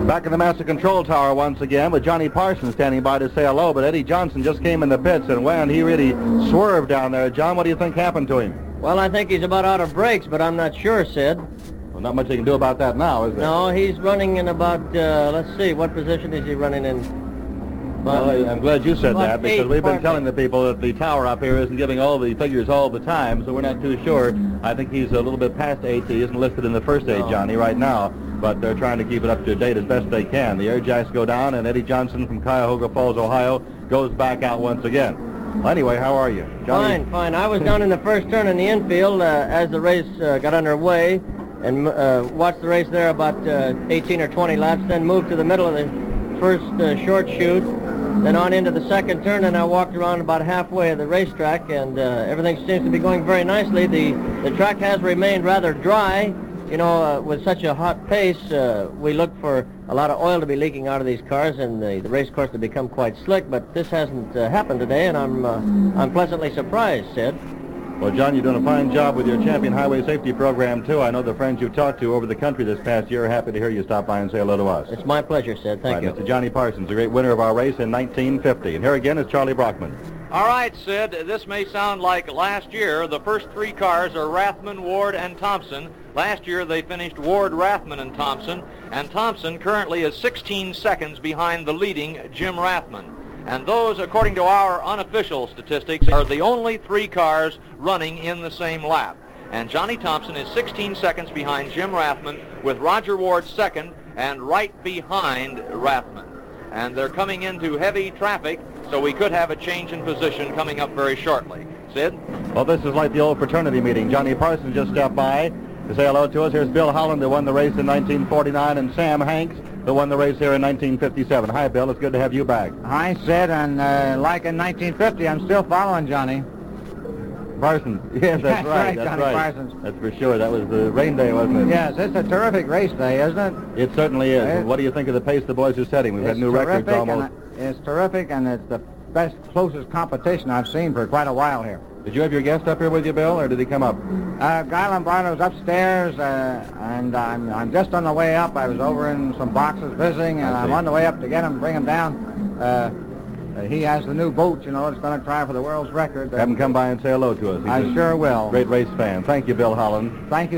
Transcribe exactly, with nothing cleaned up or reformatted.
Back in the Master Control Tower once again with Johnny Parsons standing by to say hello, but Eddie Johnson just came in the pits, and when he really swerved down there. John, what do you think happened to him? Well, I think he's about out of brakes, but I'm not sure, Sid. Well, not much they can do about that now, is there? No, he's running in about, uh, let's see, what position is he running in? Well, I'm glad you said that, because eight, we've been partly. telling the people that the tower up here isn't giving all the figures all the time, so we're not too sure. I think he's a little bit past eight. He isn't listed in the first eight, No. Johnny, right now, but they're trying to keep it up to date as best they can. The air jacks go down, and Eddie Johnson from Cuyahoga Falls, Ohio, goes back out once again. Well, anyway, how are you? Johnny? Fine, fine. I was down in the first turn in the infield uh, as the race uh, got underway, and uh, watched the race there about uh, eighteen or twenty laps, then moved to the middle of the first uh, short chute, then on into the second turn, and I walked around about halfway of the racetrack, and uh, everything seems to be going very nicely. The, the track has remained rather dry. You know, uh, with such a hot pace, uh, we look for a lot of oil to be leaking out of these cars and the, the race course to become quite slick, but this hasn't uh, happened today, and I'm, uh, I'm pleasantly surprised, Sid. Well, John, you're doing a fine job with your Champion Highway Safety Program, too. I know the friends you've talked to over the country this past year are happy to hear you stop by and say hello to us. It's my pleasure, Sid. Thank right, you. Mister Johnny Parsons, the great winner of our race in nineteen fifty. And here again is Charlie Brockman. All right, Sid, this may sound like last year. The first three cars are Rathman, Ward, and Thompson. Last year they finished Ward, Rathman, and Thompson, and Thompson currently is sixteen seconds behind the leading Jim Rathman. And those, according to our unofficial statistics, are the only three cars running in the same lap. And Johnny Thompson is sixteen seconds behind Jim Rathman, with Roger Ward second and right behind Rathman. And they're coming into heavy traffic, so we could have a change in position coming up very shortly. Sid? Well, this is like the old fraternity meeting. Johnny Parsons just stopped by to say hello to us. Here's Bill Holland, who won the race in nineteen forty-nine, and Sam Hanks, who won the race here in nineteen fifty-seven. Hi, Bill. It's good to have you back. Hi, Sid, and uh, like in nineteen fifty, I'm still following Johnny. Parsons. Yes, that's That's right. right, That's Johnny right. Parsons. That's for sure. That was the rain day, wasn't it? Yes, it's a terrific race day, isn't it? It certainly is. It- What do you think of the pace the boys are setting? We've had It's new records terrific, almost. and It's terrific, and it's the best, closest competition I've seen for quite a while here. Did you have your guest up here with you, Bill, or did he come up? Uh, Guy Lombardo's upstairs, uh, and I'm, I'm just on the way up. I was over in some boxes visiting, and I I'm see. on the way up to get him, bring him down. Uh, uh, he has the new boat, you know, it's going to try for the world's record. Have him come by and say hello to us. He's I a sure will. Great race fan. Thank you, Bill Holland. Thank you.